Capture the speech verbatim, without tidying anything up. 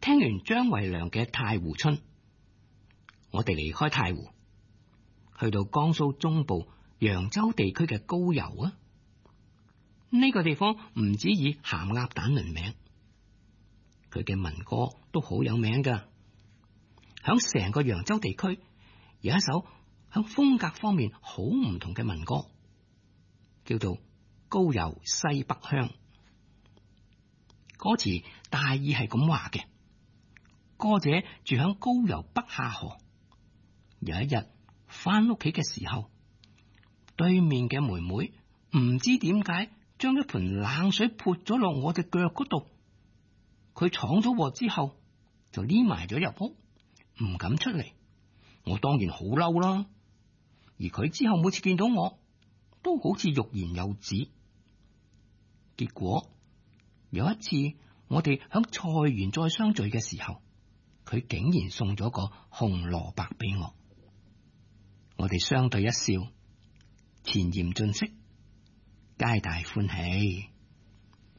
聽完張維良嘅《太湖春》，我哋離開太湖，去到江蘇中部揚州地區嘅高邮啊。呢個地方唔止以鹹鴨蛋聞名，佢嘅民歌都好有名噶。響成個揚州地區有一首響風格方面好唔同嘅民歌，叫做《高郵西北鄉》。歌詞大意係咁話嘅：歌者住響高郵北下河，有一日翻屋企嘅時候，對面嘅妹妹唔知點解將一盆冷水潑咗落我隻腳嗰度，佢闖咗禍之後就匿埋咗入屋，唔敢出嚟。我當然好嬲啦，而佢之後每次見到我都好似欲言又止。結果有一次我哋響菜園再相聚嘅時候，佢竟然送咗個紅蘿蔔俾我。我哋相對一笑，前言盡釋，皆大歡喜。